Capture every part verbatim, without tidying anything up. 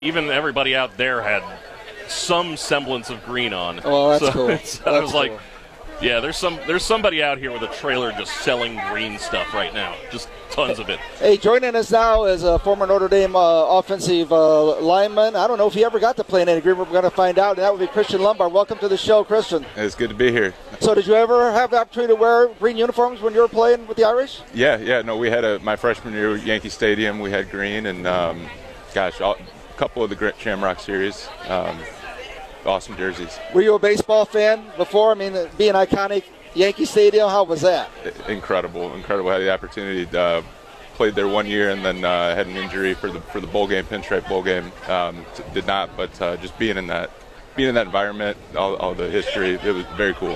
even everybody out there had some semblance of green on. Oh, that's so cool. That's I was cool. like, yeah, there's some there's somebody out here with a trailer just selling green stuff right now. Just tons of it. Hey, joining us now is a former Notre Dame uh, offensive uh, lineman. I don't know if he ever got to play in any green. We're going to find out, and that would be Christian Lombard. Welcome to the show, Christian. It's good to be here. So did you ever have the opportunity to wear green uniforms when you were playing with the Irish? Yeah, yeah. No, we had a my freshman year at Yankee Stadium. We had green, and um, gosh, all, a couple of the Grit Shamrock series. Um, awesome jerseys. Were you a baseball fan before? I mean, being iconic Yankee Stadium, how was that? Incredible, incredible. I had the opportunity to uh, played there one year, and then uh, had an injury for the for the bowl game, pinstripe bowl game. Um, t- did not, but uh, just being in that being in that environment, all, all the history, it was very cool.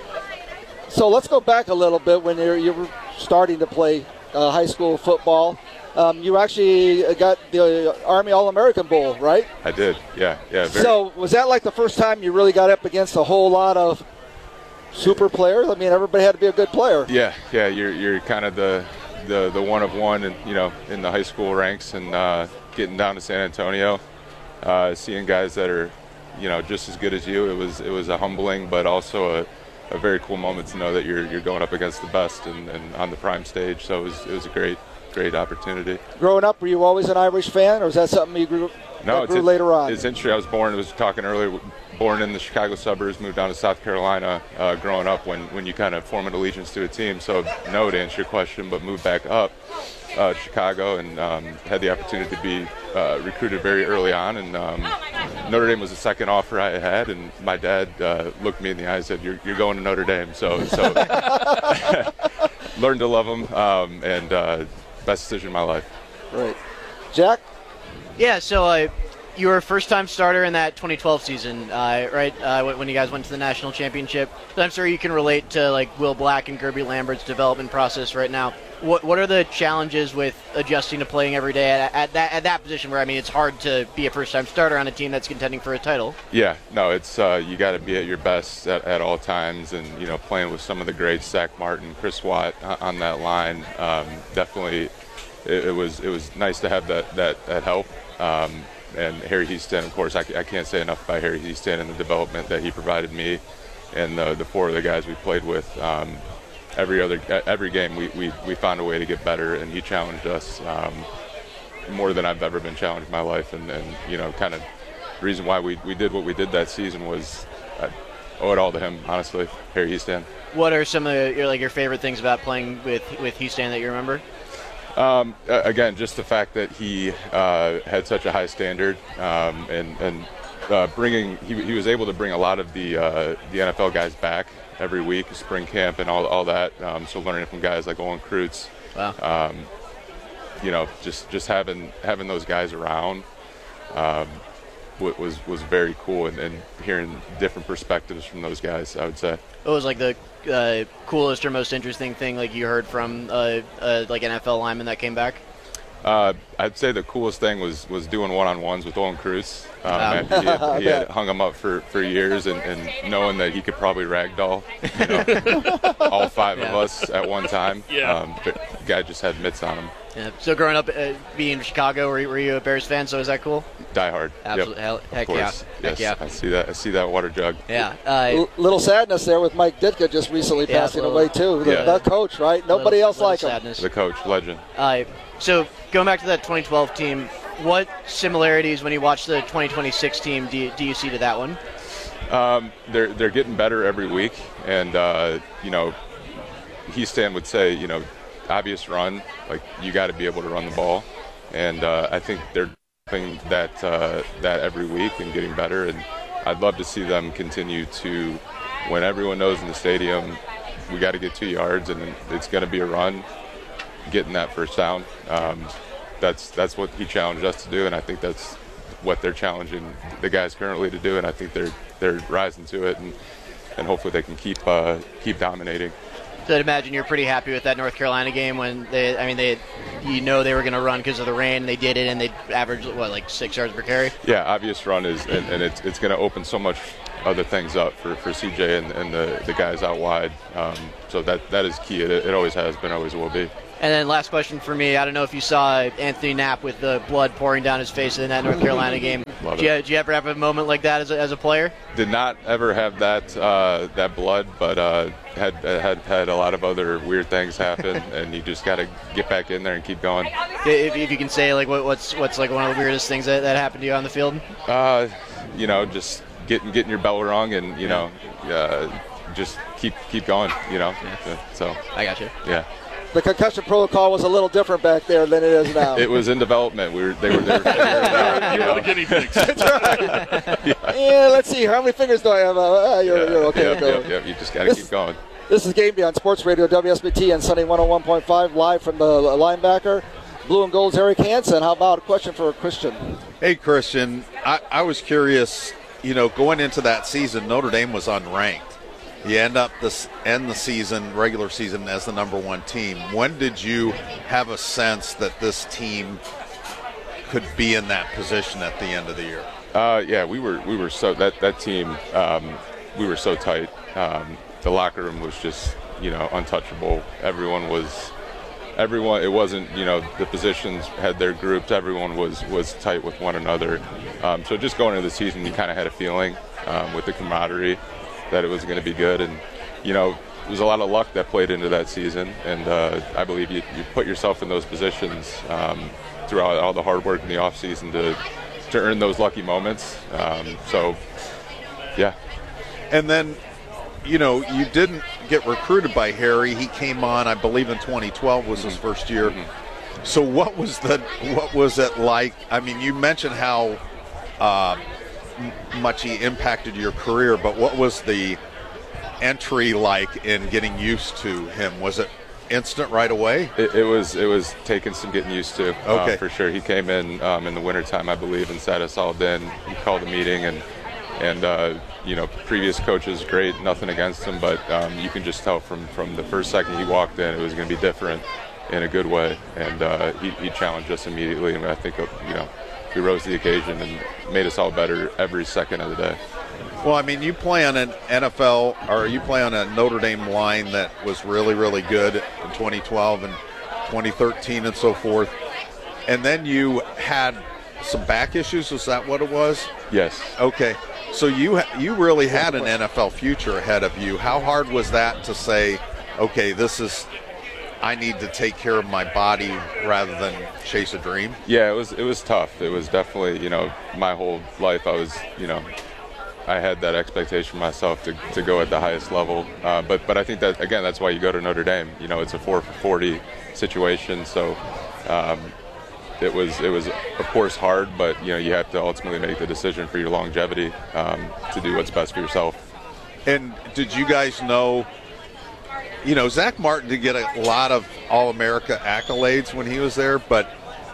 So let's go back a little bit when you're you were starting to play uh, high school football. Um, you actually got the Army All-American Bowl, right? I did, yeah, yeah. Very. So was that like the first time you really got up against a whole lot of super players? I mean, everybody had to be a good player. Yeah, yeah. You're you're kind of the the the one of one, and you know, in the high school ranks, and uh, getting down to San Antonio, uh, seeing guys that are, you know, just as good as you. It was it was a humbling, but also a, a very cool moment to know that you're you're going up against the best and, and on the prime stage. So it was it was a great great opportunity. Growing up, were you always an Irish fan, or was that something you grew, no, that grew it's, later on? It's interesting. I was born, I was talking earlier, born in the Chicago suburbs, moved down to South Carolina uh, growing up when, when you kind of form an allegiance to a team. So no, to answer your question, but moved back up uh, to Chicago and um, had the opportunity to be uh, recruited very early on. And um, Notre Dame was the second offer I had, and my dad uh, looked me in the eye and said, you're, you're going to Notre Dame. So, so learned to love them, um, and uh, best decision of my life. Right. Jack? Yeah, so uh, you were a first-time starter in that twenty twelve season, uh, right, uh, when you guys went to the national championship. So I'm sure you can relate to like Will Black and Gerby Lambert's development process right now. What what are the challenges with adjusting to playing every day at, at that at that position where, I mean, it's hard to be a first-time starter on a team that's contending for a title? Yeah, no, it's uh, you got to be at your best at, at all times, and you know, playing with some of the greats, Zach Martin, Chris Watt on that line, um, definitely. It, it was it was nice to have that that, that help. Um, and Harry Hiestand, of course, I, I can't say enough about Harry Hiestand and the development that he provided me and the, the four of the guys we played with. Um, every other every game we, we, we found a way to get better, and he challenged us um, more than I've ever been challenged in my life. And, and you know, kind of the reason why we, we did what we did that season was I owe it all to him, honestly, Harry Hiestand. What are some of your, like, your favorite things about playing with, with Hiestand that you remember? Um, again, just the fact that he uh, had such a high standard, um, and, and uh, bringing he, he was able to bring a lot of the uh, the N F L guys back every week, spring camp and all all that. Um, so learning from guys like Owen Kreutz, wow. um, you know, just just having having those guys around um, was was very cool, and, and hearing different perspectives from those guys, I would say. What was like the uh, coolest or most interesting thing like you heard from uh, uh, like N F L lineman that came back? Uh, I'd say the coolest thing was, was doing one-on-ones with Owen Kreutz. Um, Wow. and he had, he had hung him up for, for years, and, and knowing that he could probably ragdoll, you know, all five Yeah. of us at one time. Yeah. Um, the guy just had mitts on him. Yeah. So growing up, uh, being in Chicago, were you, were you a Bears fan? So is that cool? Die hard. Absolutely. Yep. Hell, Of heck course. yeah. Yes. Heck yeah. I see that. I see that water jug. Yeah. Uh, L- little sadness there with Mike Ditka just recently Yeah, passing little- away too. The, Yeah. the coach, right? Nobody little- else little like him. sadness. The coach, legend. Uh, so going back to that twenty twelve team, what similarities when you watch the twenty twenty-six team do you, do you see to that one? Um, they're they're getting better every week, and uh, you know, Hiestand would say, you know, obvious run, like you got to be able to run the ball, and uh, I think they're doing that uh, that every week and getting better, and I'd love to see them continue to, when everyone knows in the stadium, we got to get two yards, and it's going to be a run, getting that first down. Um, that's that's what he challenged us to do, and I think that's what they're challenging the guys currently to do, and I think they're they're rising to it, and, and hopefully they can keep uh, keep dominating. So I'd imagine you're pretty happy with that North Carolina game when they, I mean, they, you know, they were going to run because of the rain. They did it, and they averaged what, like six yards per carry. Yeah, obvious run is, and, and it's it's going to open so much other things up for, for C J and, and the, the guys out wide. Um, so that that is key. It, it always has been, always will be. And then last question for me. I don't know if you saw Anthony Knapp with the blood pouring down his face in that North Carolina game. Love Did you, it. did you ever have a moment like that as a, as a player? Did not ever have that uh, that blood, but uh, had had had a lot of other weird things happen, and you just got to get back in there and keep going. If, if you can say, like, what, what's what's like one of the weirdest things that, that happened to you on the field? Uh, you know, just getting getting your bell rung, and you know, uh, just keep keep going. You know, Yeah. so I got you. yeah. The concussion protocol was a little different back there than it is now. It was in development. We were they were, they were figuring it out, you You know, the know. guinea pigs. That's right. yeah, let's see. How many fingers do I have? Uh, you're, Yeah, you're okay. yep, go. yep, yep. You just got to This- keep going. This is Game Day on Sports Radio W S B T and Sunny one oh one point five, live from the linebacker. Blue and Gold's Eric Hansen. How about a question for Christian? Hey, Christian, I, I was curious, you know, going into that season, Notre Dame was unranked. You end up this end the season, regular season, as the number one team. When did you have a sense that this team could be in that position at the end of the year? Uh, yeah, we were we were so that that team um, we were so tight. Um, the locker room was just you know untouchable. Everyone was everyone. It wasn't you know the positions had their groups. Everyone was was tight with one another. Um, so just going into the season, you kind of had a feeling um, with the camaraderie that it was going to be good, and you know there was a lot of luck that played into that season, and uh, I believe you, you put yourself in those positions um, throughout all the hard work in the off season to to earn those lucky moments. Um, so yeah. And then, you know, you didn't get recruited by Harry. He came on, I believe, in twenty twelve was his first year. Mm-hmm. So what was the what was it like? I mean, you mentioned how uh, m- much he impacted your career, but what was the entry like in getting used to him? Was it instant right away? It, it was it was taking some getting used to, Okay. uh, for sure. He came in um, in the wintertime, I believe, and sat us all in. He called a meeting, and and uh, you know, previous coaches, great, nothing against him, but um, you can just tell from from the first second he walked in, it was going to be different in a good way, and uh, he, he challenged us immediately, and I think uh, you know he rose to the occasion and made us all better every second of the day. Well, I mean, you play on an N F L, or you play on a Notre Dame line that was really, really good in twenty twelve and twenty thirteen and so forth. And then you had some back issues. Was that what it was? Yes. Okay. So you ha- you really had an N F L future ahead of you. How hard was that to say, okay, this is, I need to take care of my body rather than chase a dream? Yeah, it was it was tough. It was definitely, you know, my whole life I was, you know, I had that expectation for myself to, to go at the highest level. Uh, but but I think that, again, that's why you go to Notre Dame. You know, it's a four for forty situation. So um, it was, it was of course, hard, but, you know, you have to ultimately make the decision for your longevity um, to do what's best for yourself. And did you guys know, you know, Zach Martin did get a lot of All-America accolades when he was there, but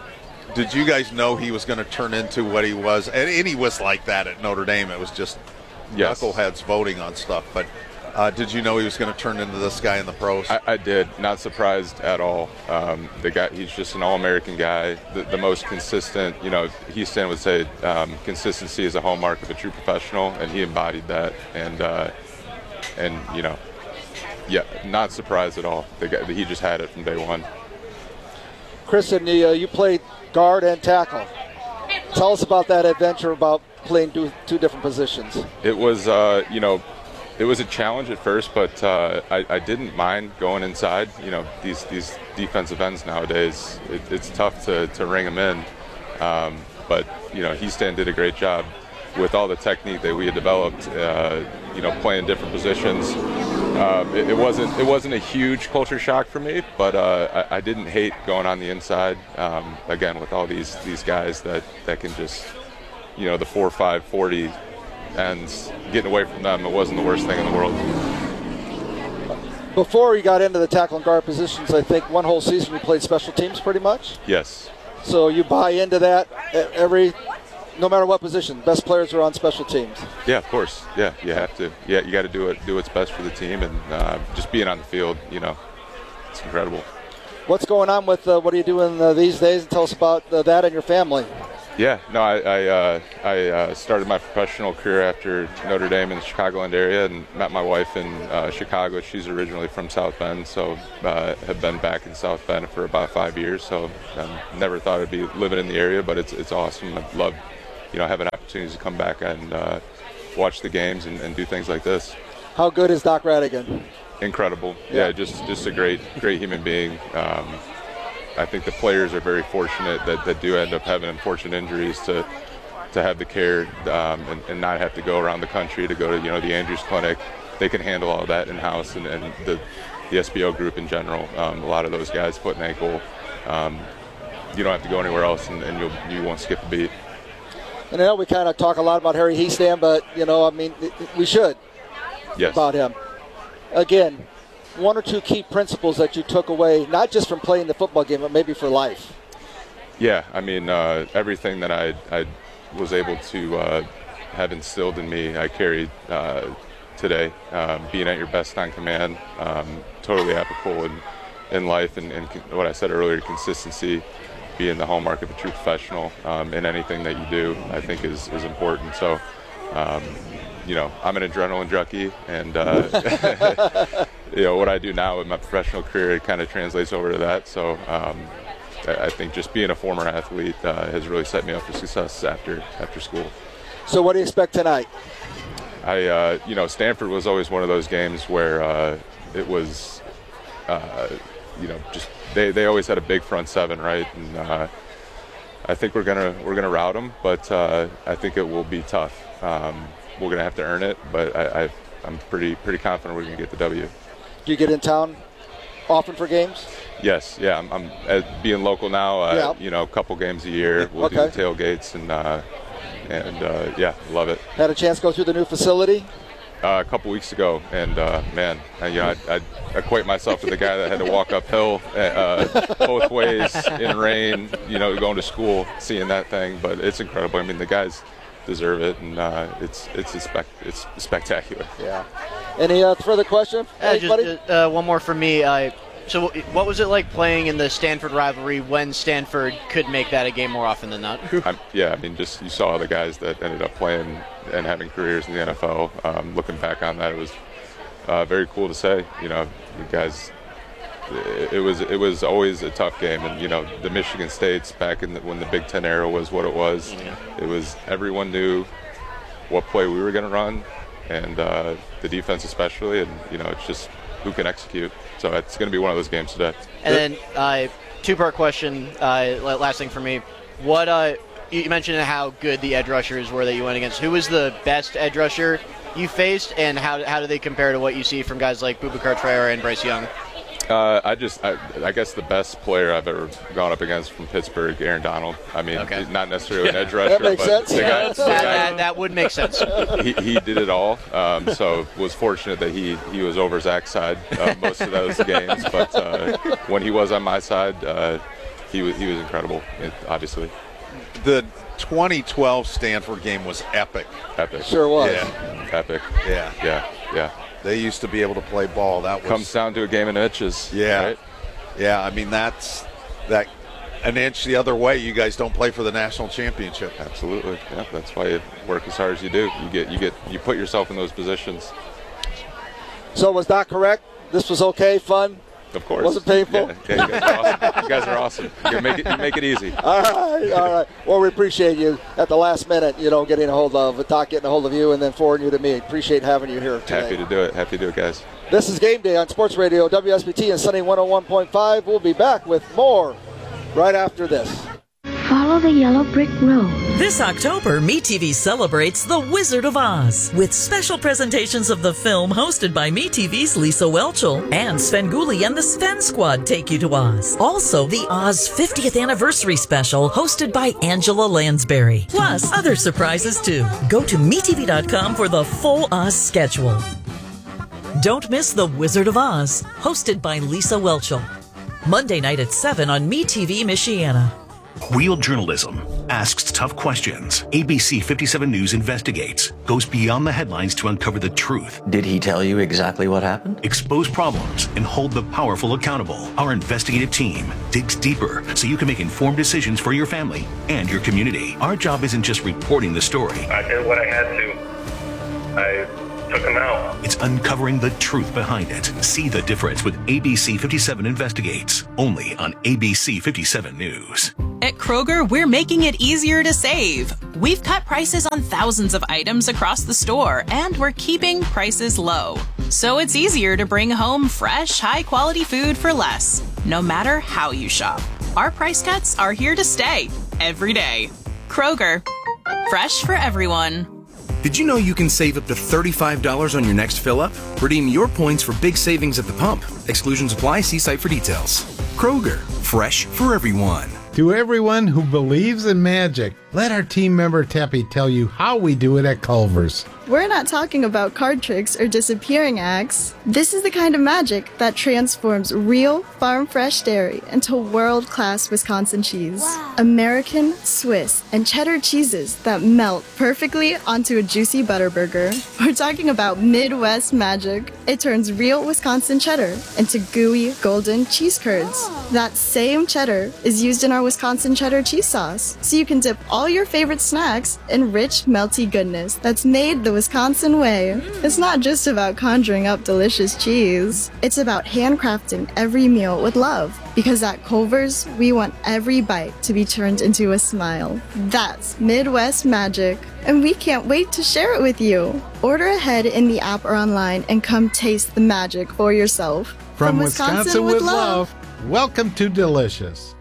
did you guys know he was going to turn into what he was? And, and he was like that at Notre Dame. It was just Yes. knuckleheads voting on stuff. But uh, did you know he was going to turn into this guy in the pros? I, I did. Not surprised at all. Um, the guy, he's just an all-American guy, the, the most consistent. You know, Houston would say um, consistency is a hallmark of a true professional, and he embodied that. And uh, and you know, yeah, not surprised at all. The guy, he just had it from day one. Kristen, you, uh, you played guard and tackle. Tell us about that adventure about playing two, two different positions. It was, uh, you know, it was a challenge at first, but uh, I, I didn't mind going inside. You know, these these defensive ends nowadays, it, it's tough to, to ring them in. Um, but, you know, Houston did a great job with all the technique that we had developed, uh, you know, playing different positions. Um, it, it wasn't it wasn't a huge culture shock for me, but uh, I, I didn't hate going on the inside. Um, again, with all these these guys that, that can just, you know, the four, five, forty ends, getting away from them, it wasn't the worst thing in the world. Before you got into the tackle and guard positions, I think one whole season you played special teams pretty much. Yes. So you buy into that every, no matter what position, best players are on special teams. Yeah, of course. Yeah, you have to. Yeah, you got to do it. Do what's best for the team, and uh, just being on the field, you know, it's incredible. What's going on with uh, what are you doing uh, these days? And tell us about uh, that and your family. Yeah, no, I I, uh, I uh, started my professional career after Notre Dame in the Chicagoland area and met my wife in uh, Chicago. She's originally from South Bend, so uh, have been back in South Bend for about five years. So um, never thought I'd be living in the area, but it's it's awesome. I love, you know, having opportunities to come back and uh, watch the games and, and do things like this. How good is Doc Radigan? Incredible. Yeah, yeah just just a great great human being. Um, I think the players are very fortunate that, that do end up having unfortunate injuries to to have the care um, and, and not have to go around the country to go to, you know, the Andrews Clinic. They can handle all that in-house, and, and the, the S B O group in general. Um, a lot of those guys, foot and ankle, um, you don't have to go anywhere else, and, and you'll, you won't skip a beat. And I know we kind of talk a lot about Harry Hiestand, but, you know, I mean, we should yes. about him. Again, one or two key principles that you took away, not just from playing the football game, but maybe for life. Yeah, I mean, uh, everything that I, I was able to uh, have instilled in me, I carried uh, today. Um, being at your best on command, um, totally applicable in, in life, and, and what I said earlier, consistency, being the hallmark of a true professional um, in anything that you do, I think is, is important. So, um, you know, I'm an adrenaline junkie, and uh, you know, what I do now in my professional career, it kind of translates over to that. So um, I think just being a former athlete uh, has really set me up for success after after school. So what do you expect tonight? I, uh, you know, Stanford was always one of those games where uh, it was, uh, you know, just they, they always had a big front seven, right? And uh, I think we're gonna we're gonna rout them, but uh, I think it will be tough. Um, we're gonna have to earn it, but I, I I'm pretty pretty confident we're gonna get the W. Do you get in town often for games? Yes, yeah. I'm, I'm uh, being local now. Uh, Yeah. You know, a couple games a year. We'll Okay. do the tailgates, and uh, and uh, yeah, love it. Had a chance to go through the new facility? Uh, a couple weeks ago, and uh, man, I, you know, I, I equate myself to the guy that had to walk uphill uh, both ways in rain. You know, going to school, seeing that thing. But it's incredible. I mean, the guys deserve it, and uh, it's it's a spec- it's spectacular. Yeah. Any uh, further question? Uh, Anybody? just uh, one more for me. Uh, so, what was it like playing in the Stanford rivalry when Stanford could make that a game more often than not? I'm, yeah, I mean, just you saw the guys that ended up playing and having careers in the N F L. Um, looking back on that, it was uh, very cool to say. You know, you guys, it, it was it was always a tough game, and you know, the Michigan States back in the, when the Big Ten era was what it was. Yeah. It was everyone knew what play we were going to run, and uh, the defense especially, and you know, it's just who can execute. So it's going to be one of those games today. And then, uh, two-part question. Uh, last thing for me, what uh, you mentioned how good the edge rushers were that you went against. Who was the best edge rusher you faced, and how how do they compare to what you see from guys like Boubacar Traore and Bryce Young? Uh, I just, I, I guess the best player I've ever gone up against from Pittsburgh, Aaron Donald. I mean, Okay. not necessarily an Yeah. edge rusher, That makes but sense. the Yeah, guy, that, the guy that, that would make sense. he, he did it all. Um, so was fortunate that he, he was over Zach's side uh, most of those games. But uh, when he was on my side, uh, he was he was incredible. It, obviously, The twenty twelve Stanford game was epic. epic. Sure was. Yeah. Epic. Yeah. Yeah. Yeah. They used to be able to play ball. That was Comes down to a game of inches. Yeah. Right? Yeah, I mean that's that an inch the other way. You guys don't play for the national championship. Absolutely. Yeah. That's why you work as hard as you do. You get you get you put yourself in those positions. So was Doc correct? This was okay, fun? Of course. Was it painful? Yeah, yeah, you guys are awesome. You guys are awesome. You make it, you make it easy. All right, all right. Well, we appreciate you at the last minute, you know, getting a hold of Doc, getting a hold of you, and then forwarding you to me. Appreciate having you here today. Happy to do it. Happy to do it, guys. This is Game Day on Sports Radio W S B T and Sunny one oh one point five. We'll be back with more right after this. Follow the yellow brick road. This October, MeTV celebrates The Wizard of Oz with special presentations of the film hosted by MeTV's Lisa Welchel and Svengoolie and the Sven Squad take you to Oz. Also, the Oz fiftieth Anniversary Special hosted by Angela Lansbury. Plus, other surprises too. Go to Me T V dot com for the full Oz schedule. Don't miss The Wizard of Oz, hosted by Lisa Welchel. Monday night at seven on MeTV Michiana. Real journalism asks tough questions. A B C fifty-seven News investigates, goes beyond the headlines to uncover the truth. Did he tell you exactly what happened? Expose problems and hold the powerful accountable. Our investigative team digs deeper so you can make informed decisions for your family and your community. Our job isn't just reporting the story. I did what I had to. I took him out. It's uncovering the truth behind it. See the difference with A B C fifty-seven Investigates, only on A B C fifty-seven News. At Kroger, we're making it easier to save. We've cut prices on thousands of items across the store, and we're keeping prices low. So it's easier to bring home fresh, high-quality food for less, no matter how you shop. Our price cuts are here to stay, every day. Kroger, fresh for everyone. Did you know you can save up to thirty-five dollars on your next fill-up? Redeem your points for big savings at the pump. Exclusions apply. See site for details. Kroger, fresh for everyone. To everyone who believes in magic, let our team member Teppy tell you how we do it at Culver's. We're not talking about card tricks or disappearing acts. This is the kind of magic that transforms real, farm-fresh dairy into world-class Wisconsin cheese. Wow. American, Swiss, and cheddar cheeses that melt perfectly onto a juicy butter burger. We're talking about Midwest magic. It turns real Wisconsin cheddar into gooey, golden cheese curds. That same cheddar is used in our Wisconsin cheddar cheese sauce, so you can dip all your favorite snacks in rich, melty goodness that's made the Wisconsin way. It's not just about conjuring up delicious cheese. It's about handcrafting every meal with love. Because at Culver's, we want every bite to be turned into a smile. That's Midwest magic, and we can't wait to share it with you. Order ahead in the app or online and come taste the magic for yourself. From, From Wisconsin, Wisconsin with, with love, love, welcome to Delicious.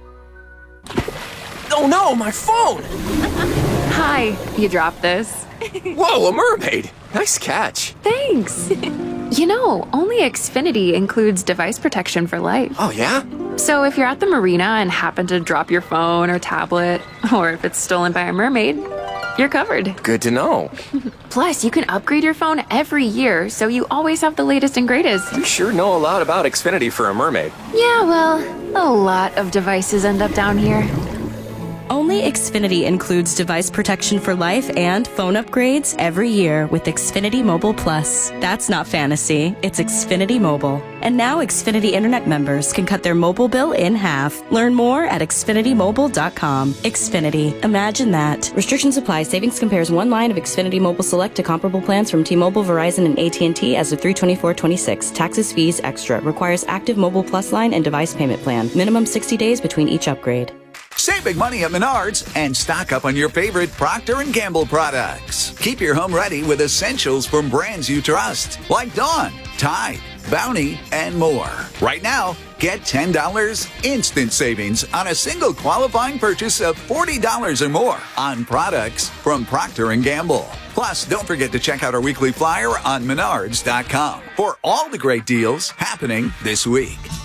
Oh no, my phone! Hi, you dropped this. Whoa, a mermaid! Nice catch. Thanks. You know, only Xfinity includes device protection for life. Oh, yeah? So if you're at the marina and happen to drop your phone or tablet, or if it's stolen by a mermaid, you're covered. Good to know. Plus, you can upgrade your phone every year, so you always have the latest and greatest. You sure know a lot about Xfinity for a mermaid. Yeah, well, a lot of devices end up down here. Only Xfinity includes device protection for life and phone upgrades every year with Xfinity Mobile Plus. That's not fantasy, it's Xfinity Mobile. And now Xfinity Internet members can cut their mobile bill in half. Learn more at Xfinity Mobile dot com. Xfinity. Imagine that. Restrictions apply. Savings compares one line of Xfinity Mobile Select to comparable plans from T-Mobile, Verizon, and A T and T as of three twenty-four twenty-six. Taxes, fees, extra. Requires active Mobile Plus line and device payment plan. Minimum sixty days between each upgrade. Save big money at Menards and stock up on your favorite Procter and Gamble products. Keep your home ready with essentials from brands you trust, like Dawn, Tide, Bounty, and more. Right now, get ten dollars instant savings on a single qualifying purchase of forty dollars or more on products from Procter and Gamble. Plus, don't forget to check out our weekly flyer on Menards dot com for all the great deals happening this week.